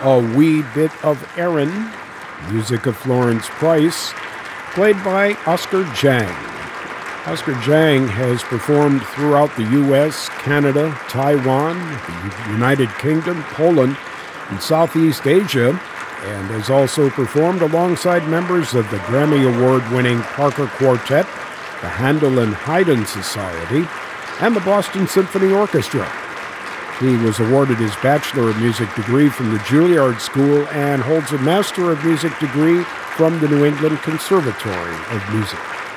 A Wee Bit of Erin, music of Florence Price, played by Oscar Jang. Oscar Jang has performed throughout the U.S., Canada, Taiwan, the United Kingdom, Poland, and Southeast Asia, and has also performed alongside members of the Grammy Award-winning Parker Quartet, the Handel and Haydn Society, and the Boston Symphony Orchestra. He was awarded his Bachelor of Music degree from the Juilliard School and holds a Master of Music degree from the New England Conservatory of Music.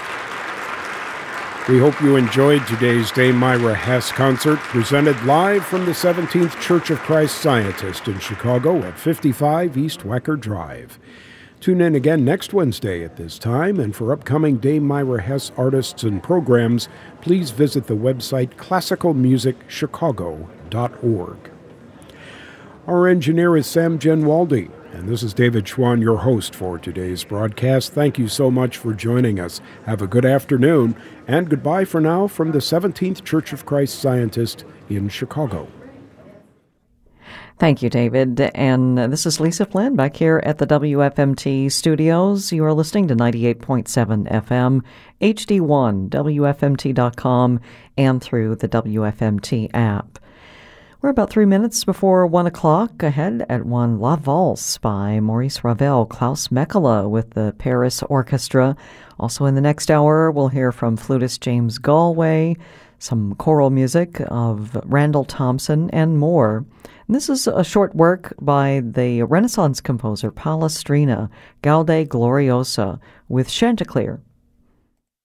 We hope you enjoyed today's Dame Myra Hess concert, presented live from the 17th Church of Christ Scientist in Chicago at 55 East Wecker Drive. Tune in again next Wednesday at this time, and for upcoming Dame Myra Hess artists and programs, please visit the website classicalmusicchicago.org. Our engineer is Sam Genwaldi, and this is David Schwann, your host for today's broadcast. Thank you so much for joining us. Have a good afternoon, and goodbye for now from the 17th Church of Christ Scientist in Chicago. Thank you, David. And this is Lisa Flynn back here at the WFMT studios. You are listening to 98.7 FM, HD1, WFMT.com, and through the WFMT app. We're about 3 minutes before 1 o'clock. Ahead at 1, La Valse by Maurice Ravel, Klaus Mekala with the Paris Orchestra. Also in the next hour, we'll hear from flutist James Galway, some choral music of Randall Thompson, and more. And this is a short work by the Renaissance composer Palestrina, Gaude Gloriosa, with Chanticleer.